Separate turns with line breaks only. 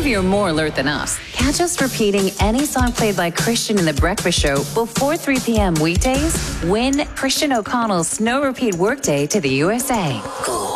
prove you're more alert than us. Catch us repeating any song played by Christian in The Breakfast Show before 3 p.m. weekdays. Win Christian O'Connell's Snow Repeat Workday to the USA.